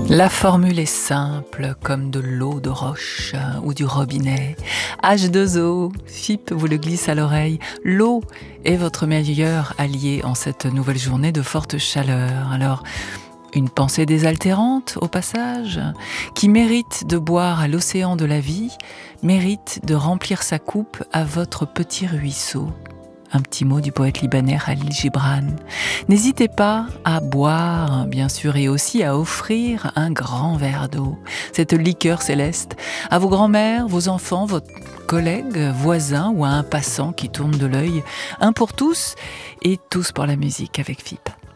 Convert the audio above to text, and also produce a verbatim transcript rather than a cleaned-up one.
La formule est simple, comme de l'eau de roche ou du robinet. H deux O, F I P vous le glisse à l'oreille. L'eau est votre meilleur allié en cette nouvelle journée de forte chaleur. Alors, une pensée désaltérante au passage, qui mérite de boire à l'océan de la vie, mérite de remplir sa coupe à votre petit ruisseau. Un petit mot du poète libanais Khalil Gibran. N'hésitez pas à boire, bien sûr, et aussi à offrir un grand verre d'eau, cette liqueur céleste, à vos grands-mères, vos enfants, vos collègues, voisins ou à un passant qui tourne de l'œil. Un pour tous et tous pour la musique avec F I P.